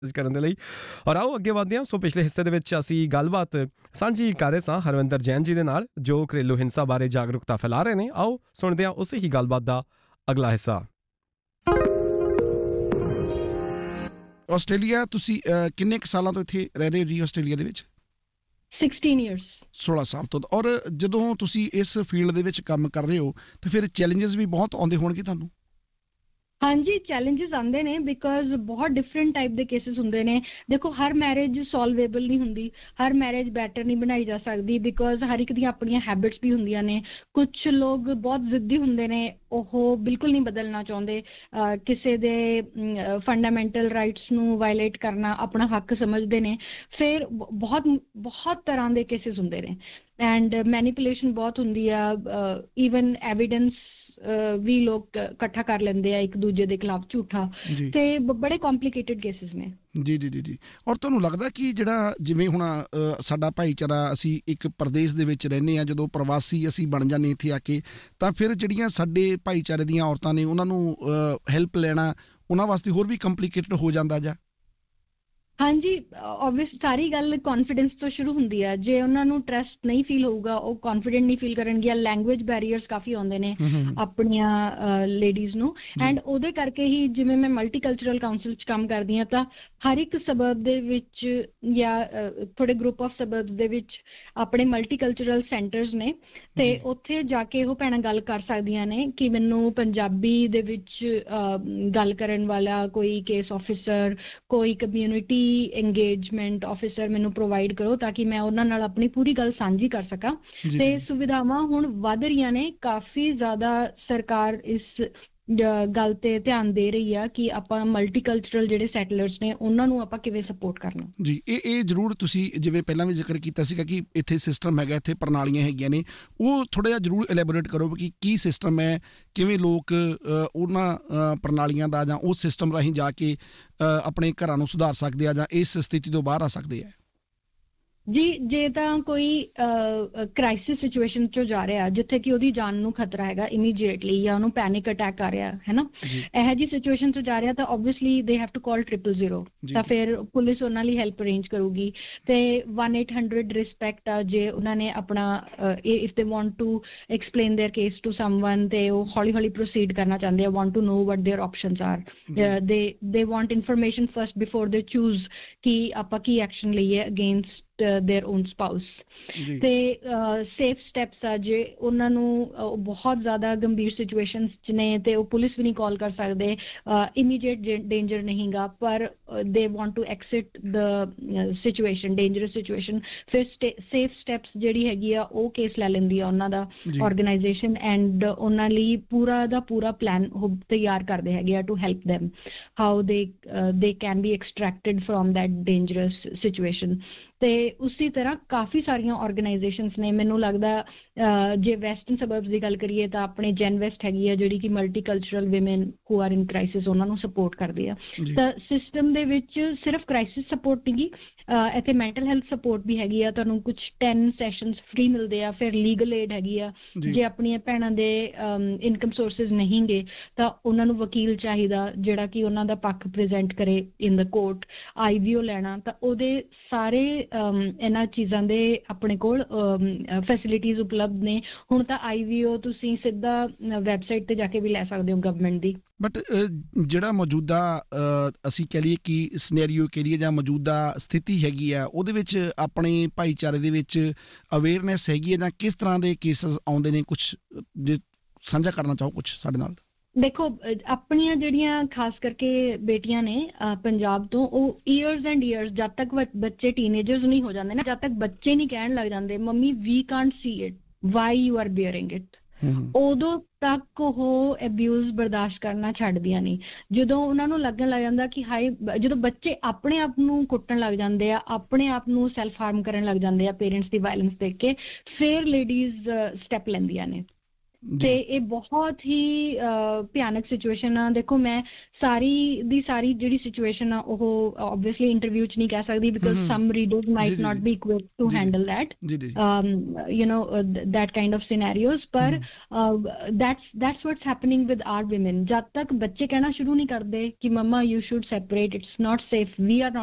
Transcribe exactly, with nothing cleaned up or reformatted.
ਕਰਨ ਦੇ ਲਈ। ਔਰ ਆਓ ਅੱਗੇ ਵਧਦੇ ਹਾਂ। ਸੋ ਪਿਛਲੇ ਹਿੱਸੇ ਦੇ ਵਿੱਚ ਅਸੀਂ ਗੱਲਬਾਤ ਸਾਂਝੀ ਕਰ ਰਹੇ ਸਾਂ ਹਰਵਿੰਦਰ ਜੈਨ ਜੀ ਦੇ ਨਾਲ, ਜੋ ਘਰੇਲੂ ਹਿੰਸਾ ਬਾਰੇ ਜਾਗਰੂਕਤਾ ਫੈਲਾ ਰਹੇ ਨੇ। ਆਓ ਸੁਣਦੇ ਹਾਂ ਉਸੇ ਹੀ ਗੱਲਬਾਤ ਦਾ ਅਗਲਾ ਹਿੱਸਾ। ਆਸਟ੍ਰੇਲੀਆ ਤੁਸੀਂ ਅਹ, ਕਿੰਨੇ ਕੁ ਸਾਲਾਂ ਤੋਂ ਇੱਥੇ ਰਹਿ ਰਹੇ ਹੋ ਜੀ ਆਸਟ੍ਰੇਲੀਆ ਦੇ ਵਿੱਚ? Sixteen years. ਸੋਲਾਂ ਸਾਲ ਤੋਂ। ਔਰ ਜਦੋਂ ਤੁਸੀਂ ਇਸ ਫੀਲਡ ਦੇ ਵਿੱਚ ਕੰਮ ਕਰ ਰਹੇ ਹੋ ਤਾਂ ਫਿਰ ਚੈਲੰਜਸ ਵੀ ਬਹੁਤ ਆਉਂਦੇ ਹੋਣਗੇ ਤੁਹਾਨੂੰ? ਹਾਂਜੀ, ਚੈਲੰਜਸ ਆਉਂਦੇ ਨੇ ਬਿਕੋਜ਼ ਬਹੁਤ ਡਿਫਰੈਂਟ ਟਾਈਪ ਦੇ ਕੇਸਿਸ ਹੁੰਦੇ ਨੇ। ਦੇਖੋ, ਹਰ ਮੈਰਿਜ ਸੋਲਵੇਬਲ ਨਹੀਂ ਹੁੰਦੀ, ਹਰ ਮੈਰਿਜ ਬੈਟਰ ਨਹੀਂ ਬਣਾਈ ਜਾ ਸਕਦੀ ਬਿਕੋਜ਼ ਹਰ ਇੱਕ ਦੀਆਂ ਆਪਣੀਆਂ ਹੈਬਿਟਸ ਵੀ ਹੁੰਦੀਆਂ ਨੇ। ਕੁਝ ਲੋਕ ਬਹੁਤ ਜ਼ਿੱਦੀ ਹੁੰਦੇ ਨੇ, ਉਹ ਬਿਲਕੁਲ ਨਹੀਂ ਬਦਲਣਾ ਚਾਹੁੰਦੇ, ਕਿਸੇ ਦੇ ਫੰਡਾਮੈਂਟਲ ਰਾਈਟਸ ਨੂੰ ਵਾਇਲੇਟ ਕਰਨਾ ਆਪਣਾ ਹੱਕ ਸਮਝਦੇ ਨੇ। ਫਿਰ ਬਹੁਤ ਬਹੁਤ ਤਰ੍ਹਾਂ ਦੇ ਕੇਸਿਸ ਹੁੰਦੇ ਨੇ ਐਂਡ ਮੈਨੀਪੂਲੇਸ਼ਨ ਬਹੁਤ ਹੁੰਦੀ ਆ। ਈਵਨ ਐਵੀਡੈਂਸ ਵੀ ਲੋਕ ਇਕੱਠਾ ਕਰ ਲੈਂਦੇ ਆ ਇੱਕ ਦੂਜੇ ਦੇ ਖਿਲਾਫ ਝੂਠਾ, ਤੇ ਬੜੇ ਕੰਪਲਿਕੇਟਡ ਕੇਸਿਸ ਨੇ। ਜੀ ਜੀ ਜੀ ਜੀ ਔਰ ਤੁਹਾਨੂੰ ਲੱਗਦਾ ਕਿ ਜਿਹੜਾ ਜਿਵੇਂ ਹੁਣ ਸਾਡਾ ਭਾਈਚਾਰਾ, ਅਸੀਂ ਇੱਕ ਪ੍ਰਦੇਸ਼ ਦੇ ਵਿੱਚ ਰਹਿੰਦੇ ਹਾਂ, ਜਦੋਂ ਪ੍ਰਵਾਸੀ ਅਸੀਂ ਬਣ ਜਾਂਦੇ ਇੱਥੇ ਆ ਕੇ, ਤਾਂ ਫਿਰ ਜਿਹੜੀਆਂ ਸਾਡੇ ਭਾਈਚਾਰੇ ਦੀਆਂ ਔਰਤਾਂ ਨੇ ਉਹਨਾਂ ਨੂੰ ਹੈਲਪ ਲੈਣਾ ਉਹਨਾਂ ਵਾਸਤੇ ਹੋਰ ਵੀ ਕੰਪਲਿਕੇਟਡ ਹੋ ਜਾਂਦਾ ਜਾਂ? ਹਾਂਜੀ, ਓਬਵੀਅਸ ਸਾਰੀ ਗੱਲ ਕੌਨਫੀਡੈਂਸ ਤੋਂ ਸ਼ੁਰੂ ਹੁੰਦੀ ਹੈ। ਜੇ ਉਹਨਾਂ ਨੂੰ ਟਰਸਟ ਨਹੀਂ ਫੀਲ ਹੋਊਗਾ, ਉਹ ਕੌਨਫੀਡੈਂਟ ਨਹੀਂ ਫੀਲ ਕਰਨਗੀਆਂ। ਲੈਂਗੁਏਜ ਬੈਰੀਅਰਸ ਕਾਫੀ ਆਉਂਦੇ ਨੇ ਆਪਣੀਆਂ ਲੇਡੀਜ਼ ਨੂੰ, ਐਂਡ ਉਹਦੇ ਕਰਕੇ ਹੀ ਜਿਵੇਂ ਮੈਂ ਮਲਟੀਕਲਚਰਲ ਕਾਉਂਸਲ 'ਚ ਕੰਮ ਕਰਦੀ ਹਾਂ, ਤਾਂ ਹਰ ਇੱਕ ਸਬਰਬ ਦੇ ਵਿੱਚ ਜਾਂ ਥੋੜੇ ਗਰੁੱਪ ਆਫ ਸਬਰਬਸ ਦੇ ਵਿੱਚ ਆਪਣੇ ਮਲਟੀਕਲਚਰਲ ਸੈਂਟਰਸ ਨੇ, ਤੇ ਉੱਥੇ ਜਾ ਕੇ ਉਹ ਭੈਣਾਂ ਗੱਲ ਕਰ ਸਕਦੀਆਂ ਨੇ ਕਿ ਮੈਨੂੰ ਪੰਜਾਬੀ ਦੇ ਵਿੱਚ ਗੱਲ ਕਰਨ ਵਾਲਾ ਕੋਈ ਕੇਸ ਆਫਿਸਰ, ਕੋਈ ਕਮਿਊਨਿਟੀ engagement officer ਮੈਨੂੰ ਪ੍ਰੋਵਾਈਡ ਕਰੋ ਤਾਂ ਕਿ ਮੈਂ ਉਹਨਾਂ ਨਾਲ ਆਪਣੀ ਪੂਰੀ ਗੱਲ ਸਾਂਝੀ ਕਰ ਸਕਾਂ। ਤੇ ਸੁਵਿਧਾਵਾਂ ਹੁਣ ਵੱਧ ਰਹੀਆਂ ਨੇ ਕਾਫੀ ਜ਼ਿਆਦਾ। ਸਰਕਾਰ ਇਸ ਗੱਲ ਤੇ ਧਿਆਨ ਦੇ ਰਹੀ ਆ ਕਿ ਆਪਾਂ ਮਲਟੀਕਲਚਰਲ ਜਿਹੜੇ ਸੈਟਲਰਸ ਨੇ ਉਹਨਾਂ ਨੂੰ ਆਪਾਂ ਕਿਵੇਂ ਸਪੋਰਟ ਕਰਨਾ। ਜੀ, ਇਹ ਇਹ ਜ਼ਰੂਰ ਤੁਸੀਂ ਜਿਵੇਂ ਪਹਿਲਾਂ ਵੀ ਜ਼ਿਕਰ ਕੀਤਾ ਸੀਗਾ ਕਿ ਇੱਥੇ ਸਿਸਟਮ ਹੈਗਾ, ਇੱਥੇ ਪ੍ਰਣਾਲੀਆਂ ਹੈਗੀਆਂ ਨੇ, ਉਹ ਥੋੜ੍ਹਾ ਜਿਹਾ ਜ਼ਰੂਰ ਐਲੈਬੋਰੇਟ ਕਰੋ ਕਿ ਕੀ ਸਿਸਟਮ ਹੈ, ਕਿਵੇਂ ਲੋਕ ਉਹਨਾਂ ਪ੍ਰਣਾਲੀਆਂ ਦਾ ਜਾਂ ਉਸ ਸਿਸਟਮ ਰਾਹੀਂ ਜਾ ਕੇ ਆਪਣੇ ਘਰਾਂ ਨੂੰ ਸੁਧਾਰ ਸਕਦੇ ਆ ਜਾਂ ਇਸ ਸਥਿਤੀ ਤੋਂ ਬਾਹਰ ਆ ਸਕਦੇ ਆ। ਜੀ, ਜੇ ਤਾਂ ਕੋਈ ਕ੍ਰਾਈਸਿਸ ਸਿਚੁਏਸ਼ਨ 'ਚੋਂ ਜਾ ਰਿਹਾ ਜਿੱਥੇ ਕਿ ਉਹਦੀ ਜਾਨ ਨੂੰ ਖਤਰਾ ਹੈਗਾ ਇਮੀਡੀਏਟਲੀ, ਜਾਂ ਉਹਨੂੰ ਪੈਨਿਕ ਅਟੈਕ ਆ ਰਿਹਾ ਹੈ ਨਾ, ਇਹੋ ਜਿਹੀ ਸਿਚੁਏਸ਼ਨ 'ਚੋਂ ਜਾ ਰਿਹਾ, ਤਾਂ obviously they have to call triple zero. ਤਾਂ ਫਿਰ ਪੁਲਿਸ ਉਹਨਾਂ ਲਈ ਹੈਲਪ ਅਰੇਂਜ ਕਰੂਗੀ। ਤੇ ਵਨ ਏਟ ਹੰਡਰਡ ਰਿਸਪੈਕਟ ਆ, ਜੇ ਉਹਨਾਂ ਨੇ ਆਪਣਾ if they want to explain there case to someone, ਤੇ ਉਹ ਹੌਲੀ ਹੌਲੀ ਪ੍ਰੋਸੀਡ ਕਰਨਾ ਚਾਹੁੰਦੇ ਆ, want to know what there options R, ਦੇ they want information first before ਦੇ ਚੂਜ਼ ਕਿ ਆਪਾਂ ਕੀ ਐਕਸ਼ਨ ਲਈਏ ਅਗੇਂਸਟ their own spouse। ਤੇ ਸੇਫ ਸਟੈਪਸ ਆ, ਜੇ ਉਹਨਾਂ ਨੂੰ ਬਹੁਤ ਜ਼ਿਆਦਾ ਗੰਭੀਰ ਸਿਚੁਏਸ਼ਨਸ 'ਚ ਨੇ ਤੇ ਉਹ ਪੁਲਿਸ ਵੀ ਨਹੀਂ ਕਾਲ ਕਰ ਸਕਦੇ, ਇਮੀਡੀਏਟ ਡੇਂਜਰ ਨਹੀਂਗਾ, ਪਰ they want to exit the situation, dangerous situation, ਫਿਰ ਸੇਫ ਸਟੈਪਸ ਜਿਹੜੀ ਹੈਗੀ ਆ ਉਹ ਕੇਸ ਲੈ ਲੈਂਦੀ ਆ ਉਹਨਾਂ ਦਾ ਆਰਗੇਨਾਈਜੇਸ਼ਨ, ਐਂਡ ਉਹਨਾਂ ਲਈ ਪੂਰਾ ਦਾ ਪੂਰਾ ਪਲਾਨ ਉਹ ਤਿਆਰ ਕਰਦੇ ਹੈਗੇ ਆ to help them how they they can be ਐਕਸਟਰੈਕਟਡ from that dangerous situation. ਤੇ ਉਸੀ ਤਰ੍ਹਾਂ ਕਾਫੀ ਸਾਰੀਆਂ ਆਰਗੇਨਾਈਜੇਸ਼ਨਸ ਨੇ। ਮੈਨੂੰ ਲੱਗਦਾ ਜੇ ਵੈਸਟਰਨ ਸਬਰਬਸ ਦੀ ਗੱਲ ਕਰੀਏ ਤਾਂ ਆਪਣੇ ਜੈਨ ਵੈਸਟ ਹੈਗੀ ਆ, ਜਿਹੜੀ ਕਿ multicultural women who are in crisis, ਉਹਨਾਂ ਨੂੰ ਸਪੋਰਟ ਕਰਦੀ ਆ। ਤਾਂ ਸਿਸਟਮ ਦੇ ਵਿੱਚ ਸਿਰਫ ਕ੍ਰਾਈਸਿਸ ਸਪੋਰਟ ਨਹੀਂ ਗੀ, ਇੱਥੇ ਮੈਂਟਲ ਹੈਲਥ ਸਪੋਰਟ ਵੀ ਹੈਗੀ ਆ। ਤੁਹਾਨੂੰ ਕੁਝ ਟੈਨ ਸੈਸ਼ਨਸ ਫ੍ਰੀ ਮਿਲਦੇ ਆ। ਫਿਰ ਲੀਗਲ ਏਡ ਹੈਗੀ ਆ, ਜੇ ਆਪਣੀਆਂ ਭੈਣਾਂ ਦੇ ਇਨਕਮ ਸੋਰਸਿਸ ਨਹੀਂ ਗੇ ਤਾਂ ਉਹਨਾਂ ਨੂੰ ਵਕੀਲ ਚਾਹੀਦਾ ਜਿਹੜਾ ਕਿ ਉਹਨਾਂ ਦਾ ਪੱਖ ਪ੍ਰੈਜ਼ੈਂਟ ਕਰੇ ਇਨ ਦਾ ਕੋਰਟ। ਆਈਵੀਓ ਲੈਣਾ, ਤਾਂ ਉਹਦੇ ਸਾਰੇ ਇਹਨਾਂ ਚੀਜ਼ਾਂ ਦੇ ਆਪਣੇ ਕੋਲ ਫੈਸਿਲਿਟੀਜ਼ ਉਪਲਬਧ ਨੇ। ਹੁਣ ਤਾਂ ਆਈਵੀਓ ਤੁਸੀਂ ਸਿੱਧਾ ਵੈਬਸਾਈਟ ਤੇ ਜਾ ਕੇ ਵੀ ਲੈ ਸਕਦੇ ਹੋ ਗਵਰਨਮੈਂਟ ਦੀ। ਬਟ ਜਿਹੜਾ ਮੌਜੂਦਾ ਅਸੀਂ ਕਹਿ ਲਈਏ ਕਿ ਸਿਨੈਰੀਓ ਕਹਿ ਲਈਏ ਜਾਂ ਮੌਜੂਦਾ ਸਥਿਤੀ ਹੈਗੀ ਆ, ਉਹਦੇ ਵਿੱਚ ਆਪਣੇ ਭਾਈਚਾਰੇ ਦੇ ਵਿੱਚ ਅਵੇਅਰਨੈਸ ਹੈਗੀ ਹੈ ਜਾਂ ਕਿਸ ਤਰ੍ਹਾਂ ਦੇ ਕੇਸਿਸ ਆਉਂਦੇ ਨੇ? ਕੁਛ ਜੇ ਸਾਂਝਾ ਕਰਨਾ ਚਾਹੋ ਕੁਛ ਸਾਡੇ ਨਾਲ। ਦੇਖੋ, ਆਪਣੀਆਂ ਜਿਹੜੀਆਂ ਖਾਸ ਕਰਕੇ ਬੇਟੀਆਂ ਨੇ ਪੰਜਾਬ ਤੋਂ, ਉਹ ਈਅਰਸ ਐਂਡ ਈਅਰਸ ਜਦ ਤੱਕ ਬੱਚੇ ਟੀਨੇਜਰਸ ਨਹੀਂ ਹੋ ਜਾਂਦੇ ਨਾ, ਜਦ ਤੱਕ ਬੱਚੇ ਨਹੀਂ ਕਹਿਣ ਲੱਗ ਜਾਂਦੇ mummy we Kant C it, why you are bearing it, ਉਦੋਂ ਤੱਕ ਉਹ ਅਬਿਊਜ਼ ਬਰਦਾਸ਼ਤ ਕਰਨਾ ਛੱਡਦੀਆਂ ਨਹੀਂ। ਜਦੋਂ ਉਹਨਾਂ ਨੂੰ ਲੱਗਣ ਲੱਗ ਜਾਂਦਾ ਕਿ ਹਾਈ, ਜਦੋਂ ਬੱਚੇ ਆਪਣੇ ਆਪ ਨੂੰ ਕੁੱਟਣ ਲੱਗ ਜਾਂਦੇ ਆ, ਆਪਣੇ ਆਪ ਨੂੰ ਸੈਲਫ ਹਾਰਮ ਕਰਨ ਲੱਗ ਜਾਂਦੇ ਆ ਪੇਰੈਂਟਸ ਦੀ ਵਾਇਲੈਂਸ ਦੇਖ ਕੇ, ਫਿਰ ਲੇਡੀਜ਼ ਸਟੈਪ ਲੈਂਦੀਆਂ ਨੇ। ਤੇ ਇਹ ਬਹੁਤ ਹੀ ਭਿਆਨਕ ਸਿਚੁਏਸ਼ਨ ਆ। ਦੇਖੋ ਮੈਂ ਸਾਰੀ ਦੀ ਸਾਰੀ ਜਿਹੜੀ ਸਿਚੁਏਸ਼ਨ ਆ ਉਹ ਆਬਵੀਅਸਲੀ ਇੰਟਰਵਿਊ ਚ ਨਹੀਂ ਕਹਿ ਸਕਦੀ because sum readers might not be equipped to handle that um you know uh, that kind of scenarios ਪਰ that's that's what's happening with our women। ਜਦ ਤੱਕ ਬੱਚੇ ਕਹਿਣਾ ਸ਼ੁਰੂ ਨਹੀਂ ਕਰਦੇ ਕਿ ਮਮਾ you should separate, it's not safe, we are not